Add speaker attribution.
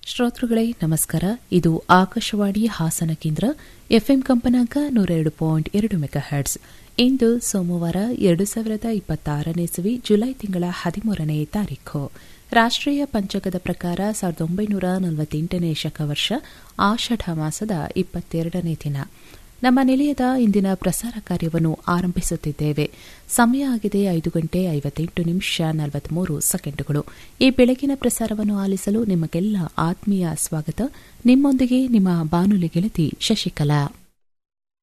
Speaker 1: ಶ್ರೋತೃಗಳೇ ನಮಸ್ಕಾರ. ಇದು ಆಕಾಶವಾಣಿ ಹಾಸನ ಕೇಂದ್ರ ಎಫ್ಎಂ ಕಂಪನಾಂಕ 102.2 ಮೆಗಾಹರ್ಟ್ಸ್. ಇಂದು ಸೋಮವಾರ 2026 ಜುಲೈ ತಿಂಗಳ 13ನೇ ತಾರೀಖು. ರಾಷ್ಟ್ರೀಯ ಪಂಚಾಂಗದ ಪ್ರಕಾರ 1948ನೇ ಶಕವರ್ಷ ಆಷಾಢ ಮಾಸದ 22ನೇ ದಿನ. ನಮ್ಮ ನಿಲಯದ ಇಂದಿನ ಪ್ರಸಾರ ಕಾರ್ಯವನ್ನು ಆರಂಭಿಸುತ್ತಿದ್ದೇವೆ. ಸಮಯ ಆಗಿದೆ 5:58:43. ಈ ಬೆಳಗಿನ ಪ್ರಸಾರವನ್ನು ಆಲಿಸಲು ನಿಮಗೆಲ್ಲ ಆತ್ಮೀಯ ಸ್ವಾಗತ. ನಿಮ್ಮೊಂದಿಗೆ ನಿಮ್ಮ ಬಾನುಲಿ ಗೆಳತಿ ಶಶಿಕಲಾ.